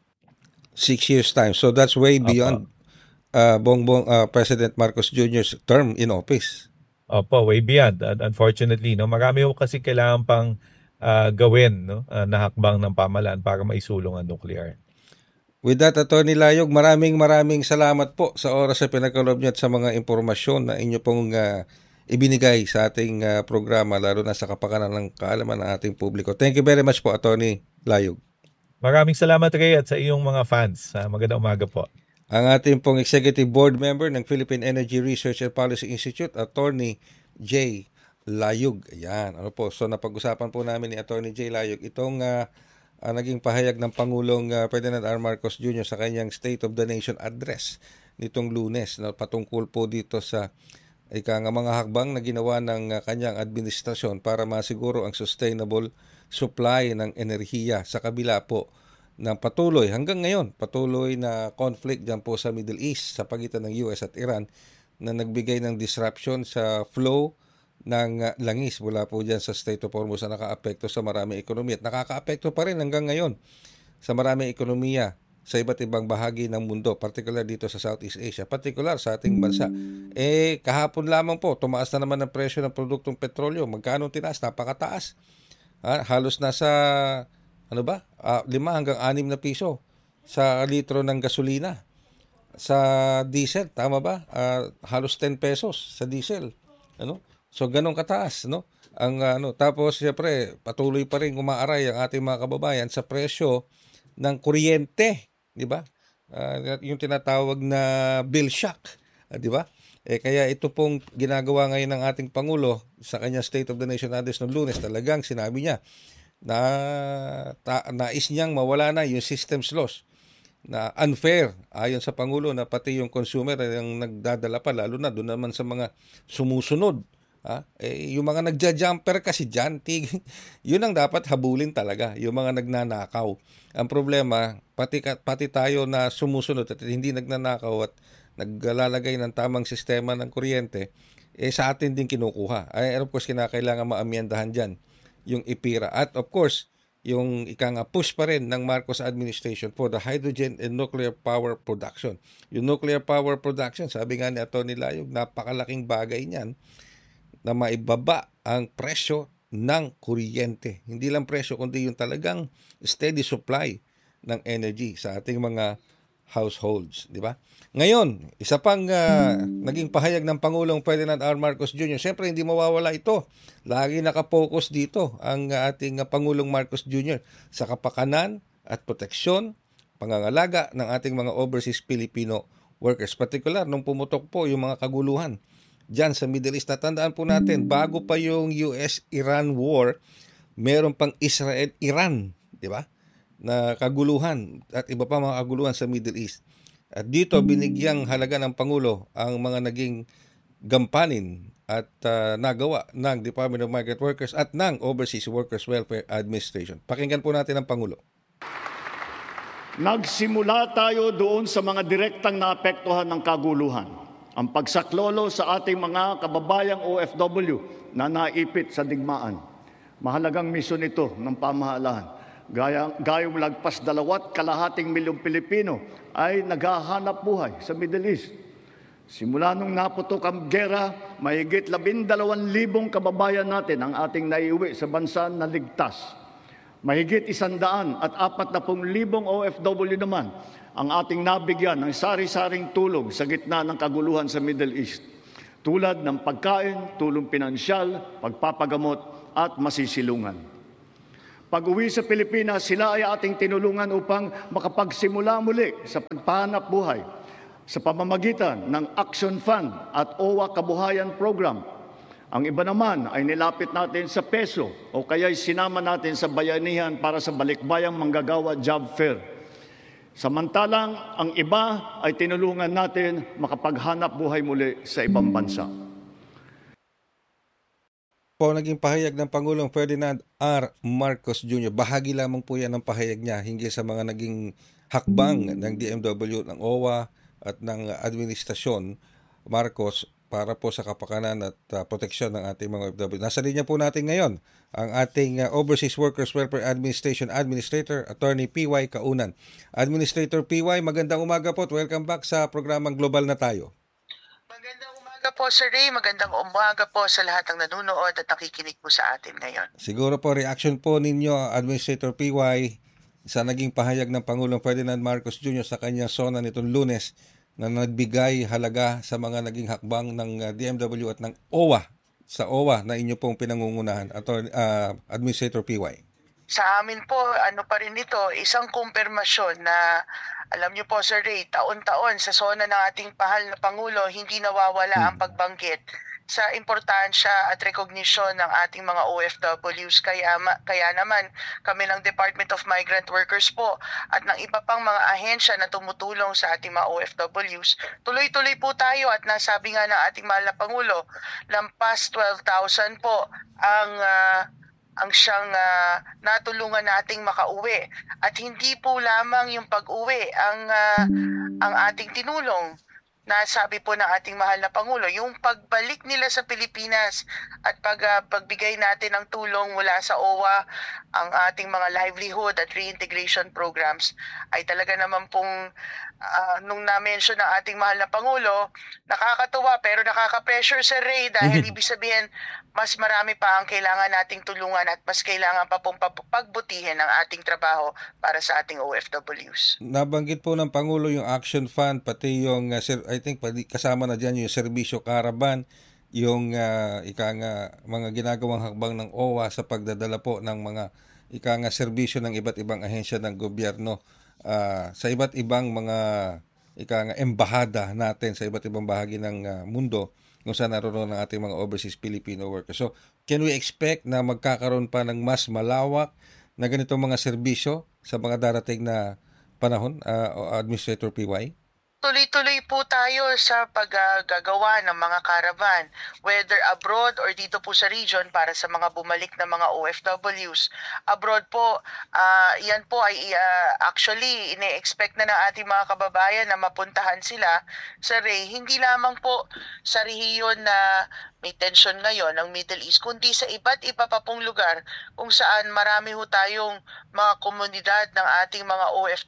6 years time. So that's way beyond Bongbong President Marcos Jr.'s term in office. Opo, way beyond. Unfortunately, no, marami ho kasi kailangan pang gawin, no, na hakbang ng pamalaan para maisulong ang nuclear. With that, Atty. Layog, maraming salamat po sa oras sa pinagkaloob niyo at sa mga impormasyon na inyo pong ibinigay sa ating programa, lalo na sa kapakanan ng kaalaman ng ating publiko. Thank you very much po, Atty. Layog. Maraming salamat, Ray, at sa iyong mga fans. Magandang umaga po. Ang ating pong Executive Board Member ng Philippine Energy Research and Policy Institute, Atty. J. Layog. Ayan, ano po. So napag-usapan po namin ni Atty. J. Layog itong naging pahayag ng Pangulong Ferdinand R. Marcos Jr. sa kanyang State of the Nation address nitong Lunes, na patungkol po dito sa mga hakbang na ginawa ng kanyang administrasyon para masiguro ang sustainable supply ng enerhiya sa kabila po ng patuloy na conflict dyan po sa Middle East sa pagitan ng US at Iran na nagbigay ng disruption sa flow ng langis mula po dyan sa Strait of Hormuz na nakaapekto sa maraming ekonomiya at nakakaapekto pa rin hanggang ngayon sa maraming ekonomiya sa iba't ibang bahagi ng mundo, particular dito sa Southeast Asia, particular sa ating bansa. Kahapon lamang po, tumaas na naman ang presyo ng produktong petrolyo. Magkano tinaas? Napakataas. Halos nasa 5 hanggang 6 na piso sa litro ng gasolina. Sa diesel, tama ba? Halos 10 pesos sa diesel. So ganun kataas, no? Tapos siyempre, patuloy pa rin umaaray ang ating mga kababayan sa presyo ng kuryente, di ba? Yung tinatawag na bill shock, di ba? Kaya ito pong ginagawa ngayon ng ating Pangulo sa kanyang State of the Nation address noong Lunes, talagang sinabi niya na nais niyang mawala na yung systems loss na unfair ayon sa Pangulo, na pati yung consumer ang nagdadala pa, lalo na doon naman sa mga sumusunod. Yung mga nagja-jumper kasi dyan, yun ang dapat habulin talaga, yung mga nagnanakaw. Ang problema, pati tayo na sumusunod at hindi nagnanakaw at naglalagay ng tamang sistema ng kuryente, sa atin din kinukuha. Of course, kinakailangan maamyendahan dyan yung IPIRA. At of course, yung push pa rin ng Marcos administration for the hydrogen and nuclear power production. Yung nuclear power production, sabi nga ni Atty. Layog, napakalaking bagay niyan na maibaba ang presyo ng kuryente. Hindi lang presyo, kundi yung talagang steady supply ng energy sa ating mga households, di ba? Ngayon, isa pang naging pahayag ng Pangulong Ferdinand R. Marcos Jr. Siyempre, hindi mawawala ito. Lagi nakapokus dito ang ating Pangulong Marcos Jr. sa kapakanan at proteksyon, pangangalaga ng ating mga overseas Filipino workers. Particular, nung pumutok po yung mga kaguluhan dyan sa Middle East. Natandaan po natin, bago pa yung US-Iran war, meron pang Israel-Iran, di ba? Na kaguluhan at iba pa mga kaguluhan sa Middle East. At dito binigyang halaga ng Pangulo ang mga naging gampanin at nagawa ng Department of Migrant Workers at ng Overseas Workers Welfare Administration. Pakinggan po natin ang Pangulo. Nagsimula tayo doon sa mga direktang naapektuhan ng kaguluhan. Ang pagsaklolo sa ating mga kababayang OFW na naipit sa digmaan. Mahalagang misyon ito ng pamahalaan. Gayong lagpas 2.2 milyong Pilipino ay naghahanap buhay sa Middle East. Simula nung naputok ang gera, mahigit 12,000 kababayan natin ang ating naiuwi sa bansa na ligtas. Mahigit 140,000 OFW naman ang ating nabigyan ng sari-saring tulong sa gitna ng kaguluhan sa Middle East, tulad ng pagkain, tulong pinansyal, pagpapagamot at masisilungan. Pag-uwi sa Pilipinas, sila ay ating tinulungan upang makapagsimula muli sa pagpahanap buhay sa pamamagitan ng Action Fund at OWA Kabuhayan Program. Ang iba naman ay nilapit natin sa peso o kaya'y sinama natin sa bayanihan para sa balikbayang manggagawa job fair. Samantalang ang iba ay tinulungan natin makapaghanap buhay muli sa ibang bansa. Po naging pahayag ng Pangulong Ferdinand R. Marcos Jr. Bahagi lamang po yan ng pahayag niya hinggil sa mga naging hakbang ng DMW, ng OWA at ng Administrasyon Marcos para po sa kapakanan at proteksyon ng ating mga OFW. Nasa linya po natin ngayon ang ating Overseas Workers Welfare Administration Administrator, Attorney P.Y. Kaunan. Administrator P.Y., magandang umaga po at welcome back sa programang Global na Tayo. Magandang umaga po, Sir Ray. Magandang umaga po sa lahat ng nanonood at nakikinig po sa atin ngayon. Siguro po reaction po ninyo, Administrator P.Y., sa naging pahayag ng Pangulong Ferdinand Marcos Jr. sa kanyang SONA nitong Lunes na nagbigay halaga sa mga naging hakbang ng DMW at ng OWA, sa OWA na inyo pong pinangungunahan, Administrator PY. Sa amin po, ano pa rin ito, isang kumpirmasyon na alam niyo po, Sir Ray, taon-taon sa SONA ng ating pahal na Pangulo, hindi nawawala ang pagbanggit sa importansya at recognition ng ating mga OFWs. Kaya naman kami ng Department of Migrant Workers po at ng iba pang mga ahensya na tumutulong sa ating mga OFWs, tuloy-tuloy po tayo at nasabi nga ng ating mahal na Pangulo, lampas 12,000 po ang siyang natulungan nating makauwi. At hindi po lamang yung pag-uwi ang ating tinulong. Nasabi po ng ating mahal na Pangulo, yung pagbalik nila sa Pilipinas at pagbigay natin ng tulong mula sa OWA, ang ating mga livelihood at reintegration programs ay talaga naman pong nung na-mention ng ating mahal na Pangulo, nakakatuwa pero nakaka-pressure, Sir Ray, dahil ibig sabihin mas marami pa ang kailangan nating tulungan at mas kailangan pa pong pagbutihin ang ating trabaho para sa ating OFWs. Nabanggit po ng Pangulo yung Action Fund, pati yung, I think kasama na dyan yung Serbisyo Caravan, yung mga ginagawang hakbang ng OWA sa pagdadala po ng mga serbisyo ng iba't ibang ahensya ng gobyerno sa iba't ibang mga embahada natin sa iba't ibang bahagi ng mundo kung saan naroon ang ating mga overseas Filipino workers. So, can we expect na magkakaroon pa ng mas malawak na ganitong mga serbisyo sa mga darating na panahon, Administrator PY? Tuloy-tuloy po tayo sa paggagawa ng mga caravan, whether abroad or dito po sa region para sa mga bumalik na mga OFWs. Abroad po, yan po ay actually ine-expect na ng ating mga kababayan na mapuntahan sila sa Ray. Hindi lamang po sa rehiyon na may tension ngayon ng Middle East, kundi sa iba't iba pa pong lugar kung saan marami ho tayong mga komunidad ng ating mga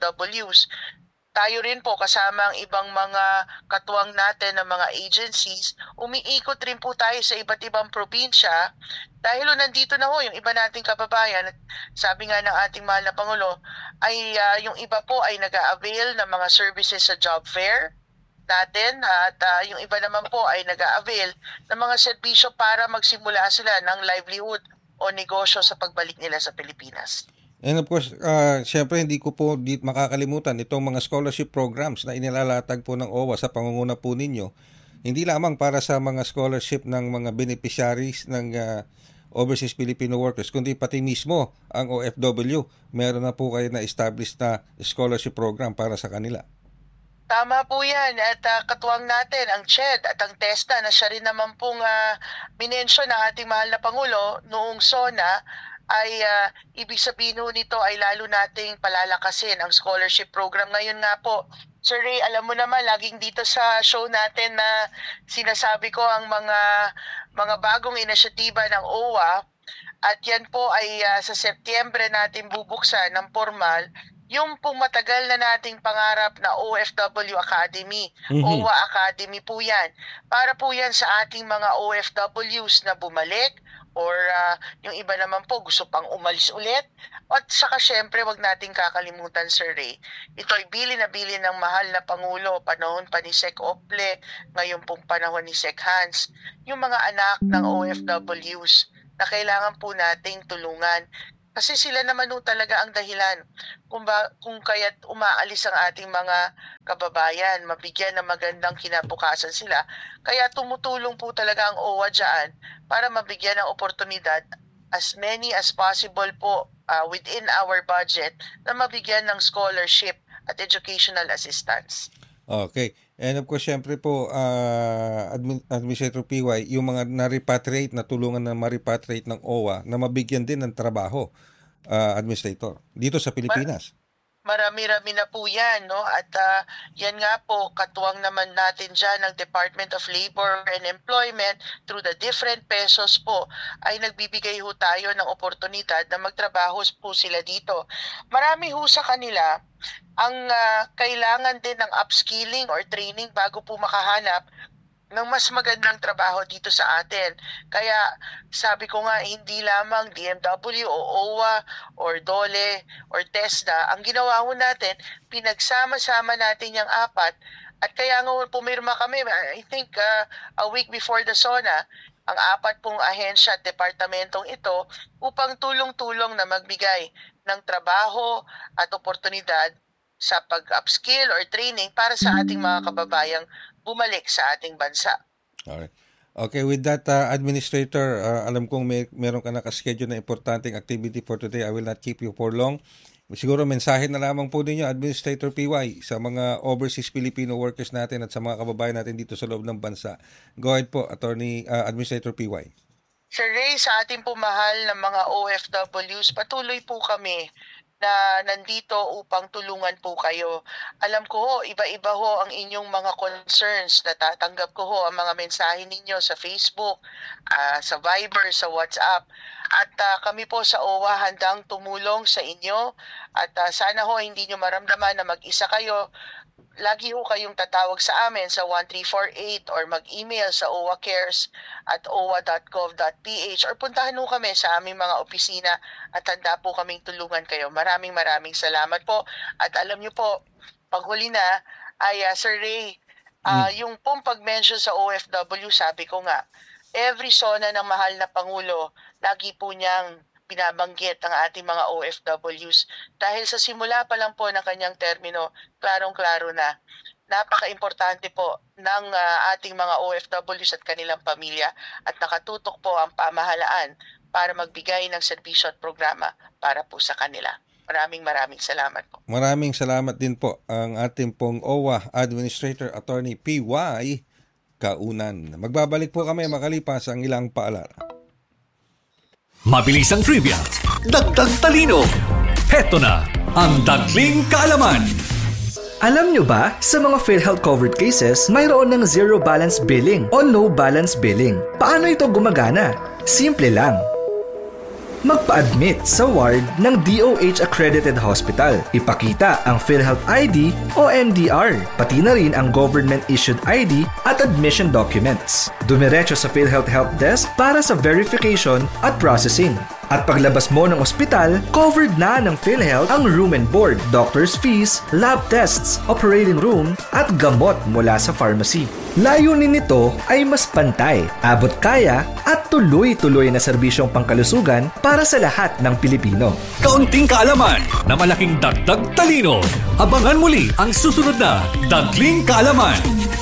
OFWs. Tayo rin po kasama ang ibang mga katuwang natin ng mga agencies, umiikot rin po tayo sa iba't ibang probinsya dahil nandito na ho yung iba nating kababayan. At sabi nga ng ating mahal na Pangulo, ay yung iba po ay nag-a-avail ng mga services sa job fair natin at yung iba naman po ay nag-a-avail ng mga serbisyo para magsimula sila ng livelihood o negosyo sa pagbalik nila sa Pilipinas. And of course, siyempre hindi ko po makakalimutan itong mga scholarship programs na inilalatag po ng OWA sa pangunguna po ninyo. Hindi lamang para sa mga scholarship ng mga beneficiaries ng overseas Filipino workers, kundi pati mismo ang OFW. Meron na po kayo na established na scholarship program para sa kanila. Tama po yan at katuwang natin ang CHED at ang TESDA na siya rin naman pong minensyon ng ating mahal na Pangulo noong SONA ay ibig sabihin nito ay lalo nating palalakasin ang scholarship program. Ngayon nga po, Sir Ray, alam mo naman, laging dito sa show natin na sinasabi ko ang mga bagong inisyatiba ng OWA at yan po ay sa Setyembre natin bubuksan ng formal yung pong matagal na nating pangarap na OFW Academy, OWA Academy po yan. Para po yan sa ating mga OFWs na bumalik or yung iba naman po gusto pang umalis ulit. At saka syempre wag nating kakalimutan, Sir Ray, ito'y bili na bili ng mahal na Pangulo, panahon pa ni Sec Ople, ngayon pong panahon ni Sec Hans, yung mga anak ng OFWs na kailangan po nating tulungan. Kasi sila naman talaga ang dahilan kung kaya't umaalis ang ating mga kababayan, mabigyan ng magandang kinabukasan sila. Kaya tumutulong po talaga ang OWA dyan para mabigyan ng oportunidad as many as possible po within our budget na mabigyan ng scholarship at educational assistance. Okay. And of course, syempre po, Administrator PY, yung mga na-repatriate, na tulungan na ma-repatriate ng OWA, na mabigyan din ng trabaho, Administrator, dito sa Pilipinas. Marami-rami na po yan, no? At yan nga po, katuwang naman natin dyan ng Department of Labor and Employment through the different pesos po, ay nagbibigay ho tayo ng oportunidad na magtrabaho po sila dito. Marami ho sa kanila ang kailangan din ng upskilling or training bago po makahanap ng mas magandang trabaho dito sa atin. Kaya sabi ko nga, hindi lamang DMW o OWA or DOLE or TESDA, ang ginawa ho natin, pinagsama-sama natin yung apat. At kaya nga pumirma kami, I think a week before the SONA, ang apat pong ahensya at departamentong ito upang tulong-tulong na magbigay ng trabaho at oportunidad sa pag-upskill or training para sa ating mga kababayang bumalik sa ating bansa. Alright. Okay, with that, Administrator, alam kong meron ka nakaschedule na importanteng activity for today. I will not keep you for long. Siguro mensahe na lamang po ninyo, Administrator PY, sa mga overseas Filipino workers natin at sa mga kababayan natin dito sa loob ng bansa. Go ahead po, Administrator PY. Sir Ray, sa ating pumahal ng mga OFWs, patuloy po kami na nandito upang tulungan po kayo. Alam ko ho, iba-iba ho ang inyong mga concerns. Natatanggap ko ho ang mga mensahe ninyo sa Facebook, sa Viber, sa WhatsApp. At kami po sa OWA handang tumulong sa inyo. At sana ho hindi nyo maramdaman na mag-isa kayo. Lagi ho kayong tatawag sa amin sa 1348 or mag-email sa owacares@owa.gov.ph or puntahan ho kami sa aming mga opisina at handa po kaming tulungan kayo. Maraming salamat po. At alam nyo po, paghuli na ay Sir Ray, yung pong pag-mention sa OFW, sabi ko nga, every SONA ng mahal na Pangulo, lagi po niyang binabanggit ang ating mga OFWs dahil sa simula pa lang po ng kanyang termino, klarong-klaro na napaka-importante po ng ating mga OFWs at kanilang pamilya at nakatutok po ang pamahalaan para magbigay ng serbisyo at programa para po sa kanila. Maraming salamat po. Maraming salamat din po ang ating pong OWA Administrator Attorney PY Kaunan. Magbabalik po kami makalipas ang ilang paalala. Mabilis ang trivia, dagdag talino. Heto na ang Dagling Kaalaman. Alam nyo ba, sa mga PhilHealth covered cases, mayroon ng zero balance billing o no balance billing. Paano ito gumagana? Simple lang. Magpa-admit sa ward ng DOH accredited hospital. Ipakita ang PhilHealth ID o MDR, pati na rin ang government issued ID at admission documents. Dumiretso sa PhilHealth Help Desk para sa verification at processing. At paglabas mo ng ospital, covered na ng PhilHealth ang room and board, doctor's fees, lab tests, operating room, at gamot mula sa pharmacy. Layunin nito ay mas pantay, abot kaya, at tuloy-tuloy na serbisyong pangkalusugan para sa lahat ng Pilipino. Kaunting kaalaman na malaking dagdag talino. Abangan muli ang susunod na Dagling Kaalaman.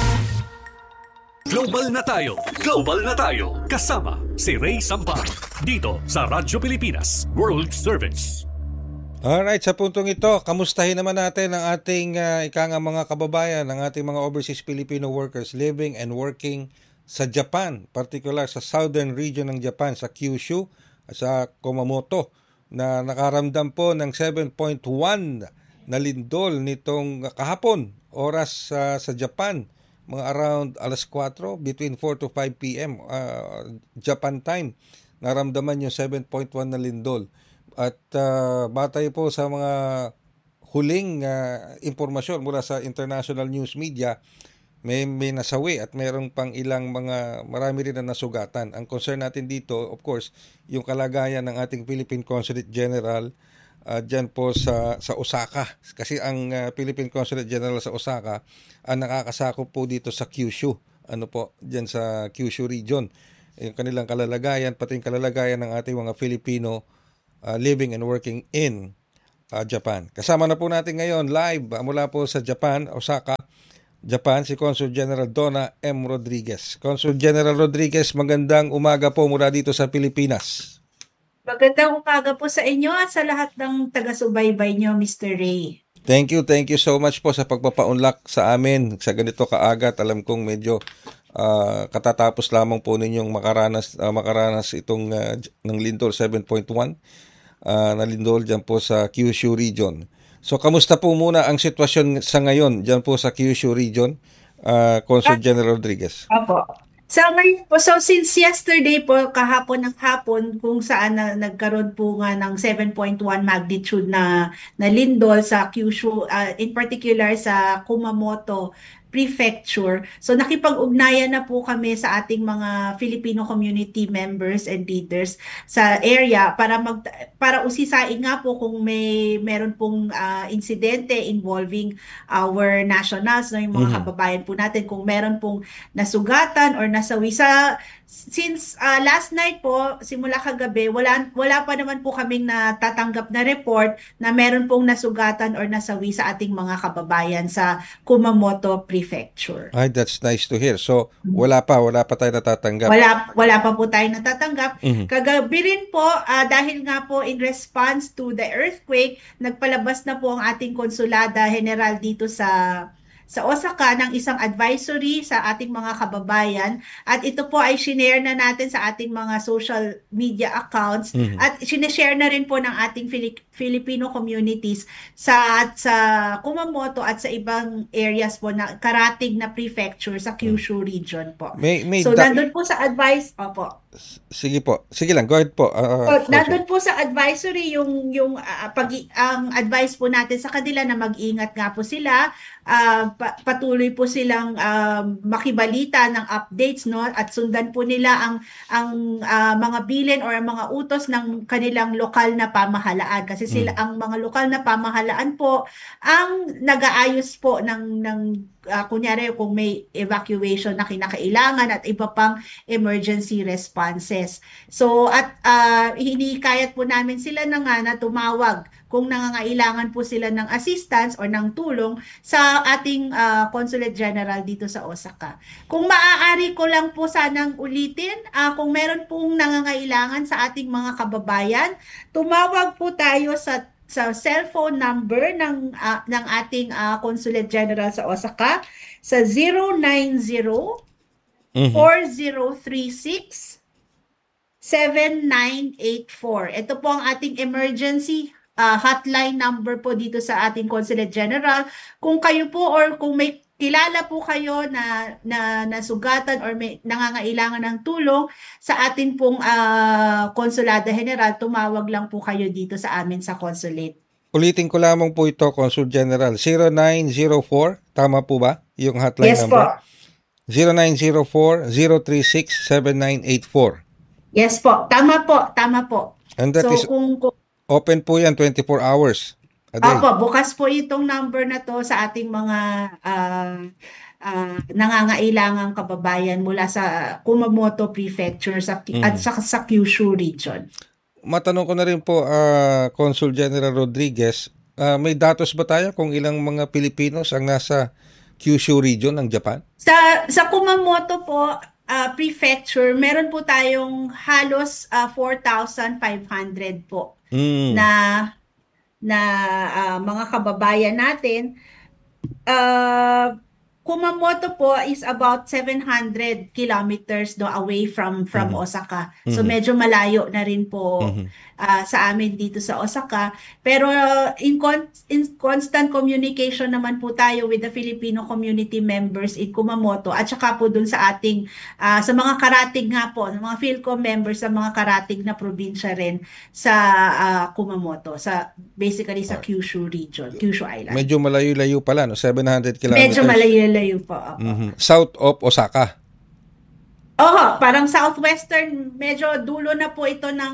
Global na tayo. Global na tayo. Kasama si Ray Sampar. Dito sa Radyo Pilipinas World Service. Alright, sa puntong ito, kamustahin naman natin ang ating mga kababayan, ang ating mga overseas Filipino workers living and working sa Japan, particular sa southern region ng Japan, sa Kyushu, sa Kumamoto, na nakaramdam po ng 7.1 na lindol nitong kahapon, oras sa Japan, mga around alas 4, between 4 to 5 p.m. Japan time, naramdaman yung 7.1 na lindol. At batay po sa mga huling impormasyon mula sa international news media, may nasawi at mayroong pang ilang marami rin na nasugatan. Ang concern natin dito, of course, yung kalagayan ng ating Philippine Consulate General dyan po sa Osaka. Kasi ang Philippine Consulate General sa Osaka ang nakakasakop po dito sa Kyushu. Dyan sa Kyushu region. Yung kanilang kalalagayan, pati yung kalalagayan ng ating mga Filipino living and working in Japan. Kasama na po natin ngayon live mula po sa Japan, Osaka, Japan, si Consul General Donna M. Rodriguez. Consul General Rodriguez, magandang umaga po mula dito sa Pilipinas. Magandang umaga po sa inyo at sa lahat ng taga-subaybay nyo, Mr. Ray. Thank you so much po sa pagpapaunlak sa amin sa ganito kaaga. Alam kong medyo katatapos lamang po ninyong makaranas itong ng lindol 7.1 na lindol dyan po sa Kyushu region. So, kamusta po muna ang sitwasyon sa ngayon dyan po sa Kyushu region, Consul General Rodriguez? Opo. Sa ngayon po, so since yesterday po, kahapon ng hapon, kung saan nagkaroon po nga ng 7.1 magnitude na lindol sa Kyushu, in particular sa Kumamoto Prefecture. So nakipag-ugnayan na po kami sa ating mga Filipino community members and leaders sa area para usisain nga po kung meron pong insidente involving our nationals, no, yung mga kababayan po natin, kung meron pong nasugatan or nasawi. Since last night po, simula kagabi, wala pa naman po kaming natatanggap na report na meron pong nasugatan or nasawi sa ating mga kababayan sa Kumamoto Prefecture. Ay, that's nice to hear. So, wala pa tayo natatanggap. Wala pa po tayo natatanggap. Kagabi rin po, dahil nga po in response to the earthquake, nagpalabas na po ang ating Konsulada General dito sa Osaka ng isang advisory sa ating mga kababayan, at ito po ay shinare na natin sa ating mga social media accounts at sinishare na rin po ng ating Filipino communities sa Kumamoto at sa ibang areas po na karatig na prefecture sa Kyushu region po. So nandun po sa advice, opo. Sige po. Sige lang, go ahead po. Nandun po sa advisory ang advice po natin sa kanila na mag-ingat nga po sila, patuloy po silang makibalita ng updates, no, at sundan po nila ang mga bilin or ang mga utos ng kanilang lokal na pamahalaan, kasi sila ang mga lokal na pamahalaan po ang nag-aayos po ng kunyari kung may evacuation na kinakailangan at iba pang emergency responses. So at hinikayat po namin sila na tumawag kung nangangailangan po sila ng assistance or ng tulong sa ating Consulate General dito sa Osaka. Kung maaari ko lang po sanang ulitin, kung meron pong nangangailangan sa ating mga kababayan, tumawag po tayo sa cellphone number ng ating Consulate General sa Osaka sa 090-4036-7984. Ito po ang ating emergency hotline number po dito sa ating Consulate General. Kung kayo po or kung may kilala po kayo na nasugatan or may nangangailangan ng tulong sa atin pong Konsulado General, tumawag lang po kayo dito sa amin sa Consulate. Ulitin ko lamang po ito, Consul General. 0904, tama po ba yung hotline number? Yes po. 0904-036-7984. Yes po, tama po. And that is open po yan 24 hours a day. Opo, bukas po itong number na to sa ating mga nangangailangang kababayan mula sa Kumamoto Prefecture at sa Kyushu region. Matanong ko na rin po, Consul General Rodriguez, may datos ba tayo kung ilang mga Pilipinos ang nasa Kyushu region ng Japan? Sa Kumamoto po, Prefecture, meron po tayong halos 4,500 po na mga kababayan natin. Kumamoto po is about 700 kilometers away from Osaka. So medyo malayo na rin po sa amin dito sa Osaka. Pero in constant communication naman po tayo with the Filipino community members in Kumamoto at saka po dun sa ating sa mga karatig nga po, sa mga PhilCom members sa mga karatig na probinsya rin sa Kumamoto, basically sa Kyushu region, Kyushu Island. Medyo malayo-layo pala, no? 700 kilometers. Medyo malayo-layo malayo po. Opo. South of Osaka. Parang southwestern, medyo dulo na po ito ng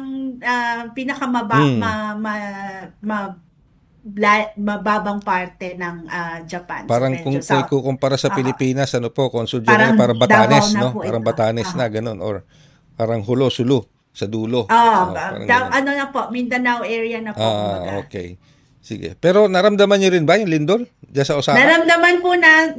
mababang parte ng Japan. Parang So, kung medyo south. ikukumpara sa Pilipinas, ano po, Consul Parang General, parang Batanes, Davao na no? po Parang ito. Batanes na, ganun. Or parang Hulo, Sulu, sa dulo. Parang ganun. Ano na po, Mindanao area na po. kumbaga. Okay. Sige. Pero naramdaman niyo rin ba yung lindol diyan sa Osaka? Naramdaman po na